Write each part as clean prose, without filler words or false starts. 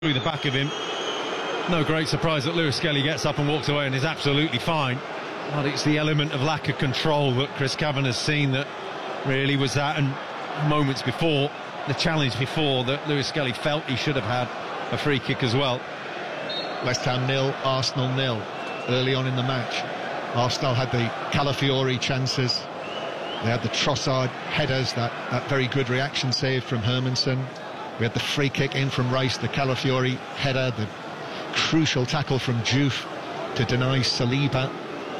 through the back of him. No great surprise that Lewis Skelly gets up and walks away and is absolutely fine. But it's the element of lack of control that Chris Kavanagh has seen that really was that, and moments before, the challenge before, that Lewis Skelly felt he should have had a free kick as well. West Ham 0, Arsenal 0 early on in the match. Arsenal had the Calafiori chances, they had the Trossard headers, that very good reaction save from Hermansen. We had the free kick in from Rice, the Calafiori header, the crucial tackle from Diouf to deny Saliba.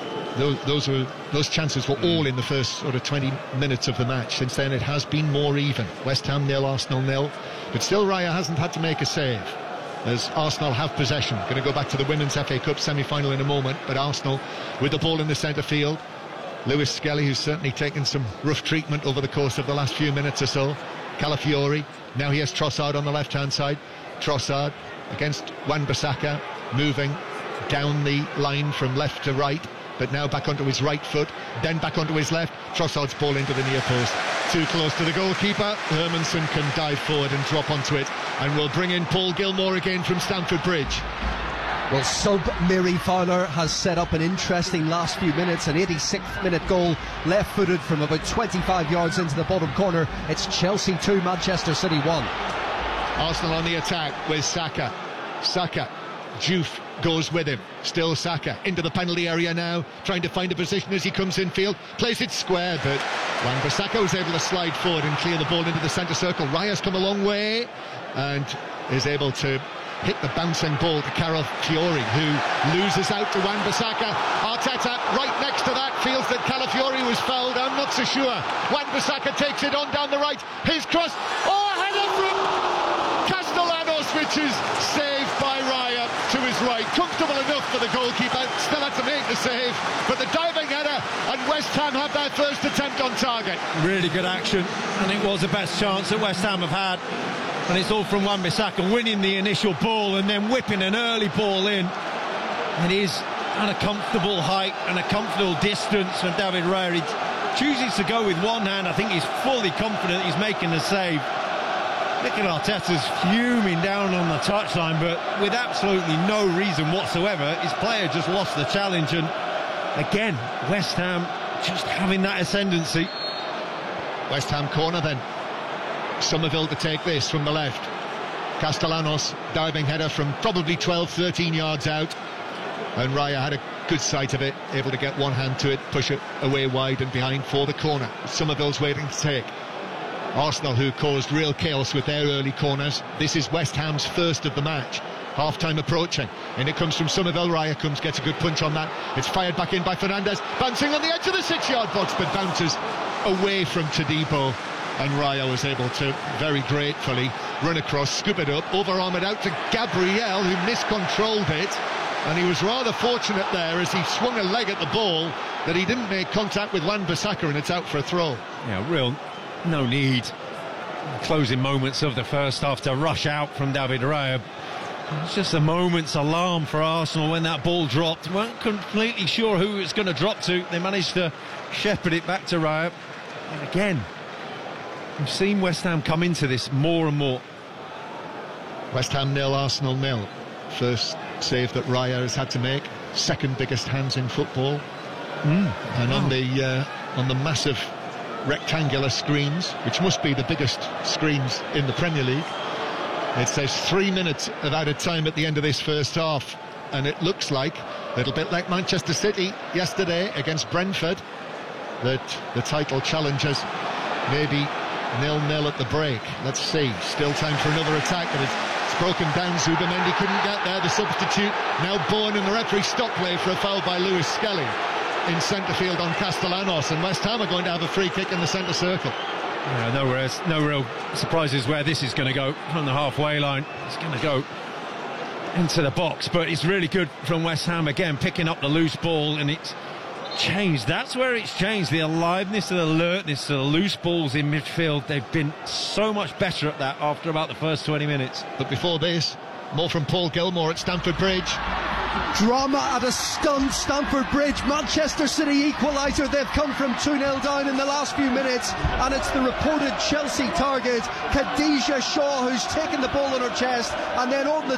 Those chances were all in the first sort of 20 minutes of the match. Since then it has been more even. West Ham 0, Arsenal 0. But still Raya hasn't had to make a save, as Arsenal have possession. Going to go back to the Women's FA Cup semi-final in a moment, but Arsenal with the ball in the centre field. Lewis Skelly, who's certainly taken some rough treatment over the course of the last few minutes or so. Calafiori, now he has Trossard on the left-hand side. Trossard against Wan-Bissaka, moving down the line from left to right, but now back onto his right foot, then back onto his left. Trossard's ball into the near post, too close to the goalkeeper. Hermansen can dive forward and drop onto it, and we'll bring in Paul Gilmore again from Stamford Bridge. Well, sub Mary Fowler has set up an interesting last few minutes. An 86th minute goal, left-footed from about 25 yards into the bottom corner. It's Chelsea 2, Manchester City 1. Arsenal on the attack with Saka. Diouf goes with him. Still Saka into the penalty area now, trying to find a position as he comes in field. Plays it square, but Wan-Bissaka was able to slide forward and clear the ball into the centre circle. Raya's come a long way and is able to hit the bouncing ball to Carol Fiori, who loses out to Wan-Bissaka. Arteta right next to that, feels that Calafiori was fouled. I'm not so sure. Wan-Bissaka takes it on down the right. His cross. Oh, a header from Castellanos, which is saved by Raya to his right. Comfortable enough for the goalkeeper. Still had to make the save, but the diving header, and West Ham have their first attempt on target. Really good action, and it was the best chance that West Ham have had. And it's all from Wan-Bissaka winning the initial ball and then whipping an early ball in. It is at a comfortable height and a comfortable distance from David Raya. He chooses to go with one hand. I think he's fully confident he's making the save. Mikel Arteta's fuming down on the touchline, but with absolutely no reason whatsoever. His player just lost the challenge, and again, West Ham just having that ascendancy. West Ham corner then. Somerville to take this from the left. Castellanos, diving header from probably 12-13 yards out, and Raya had a good sight of it, able to get one hand to it, push it away wide and behind for the corner. Somerville's waiting to take. Arsenal, who caused real chaos with their early corners. This is West Ham's first of the match. Half-time approaching, and it comes from Somerville. Raya gets a good punch on that. It's fired back in by Fernandes, bouncing on the edge of the 6-yard box, but bounces away from Todibo. And Raya was able to very gratefully run across, scoop it up, overarm it out to Gabriel, who miscontrolled it. And he was rather fortunate there as he swung a leg at the ball that he didn't make contact with Wan-Bissaka, and it's out for a throw. Yeah, no need. Closing moments of the first half to rush out from David Raya. It's just a moment's alarm for Arsenal when that ball dropped. Weren't completely sure who it was going to drop to. They managed to shepherd it back to Raya. And again, we've seen West Ham come into this more and more. West Ham 0, Arsenal 0. First save that Raya has had to make. Second biggest hands in football. And on the massive rectangular screens, which must be the biggest screens in the Premier League, it says 3 minutes of added time at the end of this first half, and it looks like a little bit like Manchester City yesterday against Brentford, that the title challengers maybe 0-0 at the break. Let's see, still time for another attack, but it's broken down. Zubamendi couldn't get there, the substitute now born, and the referee stopped play for a foul by Lewis Skelly in centre field on Castellanos, and West Ham are going to have a free kick in the centre circle. Yeah, no real surprises where this is going to go. From the halfway line, it's going to go into the box, but it's really good from West Ham again, picking up the loose ball, and it's changed. That's where it's changed. The aliveness, the alertness, the loose balls in midfield. They've been so much better at that after about the first 20 minutes. But before this, more from Paul Gilmore at Stamford Bridge. Drama at a stunned Stamford Bridge. Manchester City equaliser. They've come from 2-0 down in the last few minutes, and it's the reported Chelsea target, Khadija Shaw, who's taken the ball on her chest, and then on the